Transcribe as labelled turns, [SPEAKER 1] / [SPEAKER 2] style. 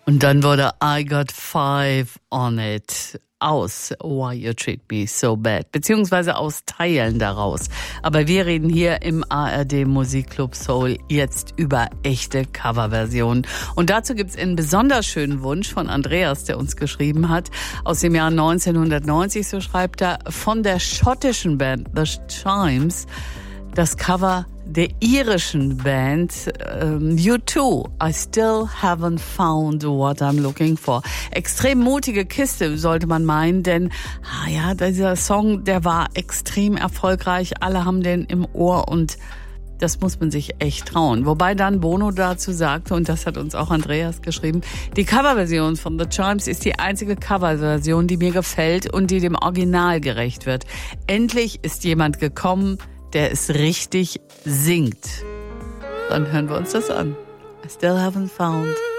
[SPEAKER 1] Und dann wurde I Got Five on It aus Why You Treat Me So Bad, beziehungsweise aus Teilen daraus. Aber wir reden hier im ARD Musikclub Soul jetzt über echte Coverversionen. Und dazu gibt's einen besonders schönen Wunsch von Andreas, der uns geschrieben hat, aus dem Jahr 1990, so schreibt er, von der schottischen Band The Chimes, das Cover der irischen Band U2, I Still Haven't Found What I'm Looking For. Extrem mutige Kiste, sollte man meinen, denn dieser Song, der war extrem erfolgreich. Alle haben den im Ohr und das muss man sich echt trauen. Wobei dann Bono dazu sagte, und das hat uns auch Andreas geschrieben, die Coverversion von The Chimes ist die einzige Coverversion, die mir gefällt und die dem Original gerecht wird. Endlich ist jemand gekommen, der es richtig singt. Dann hören wir uns das an. I still haven't found